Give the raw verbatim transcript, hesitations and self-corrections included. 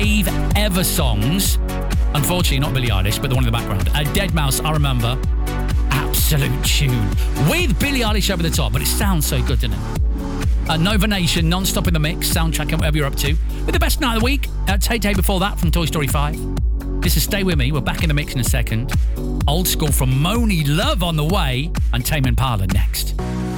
fave ever songs. Unfortunately, not Billie Eilish, but the one in the background. Uh, deadmau five, I Remember. Absolute tune. With Billie Eilish over the top, but it sounds so good, doesn't it? Uh, Nova Nation, non-stop in the mix, soundtrack and whatever you're up to. With the best night of the week, uh, Tay Tay before that from Toy Story five. This is Stay With Me. We're back in the mix in a second. Old school from Moni Love on the way, and Tame Impala next.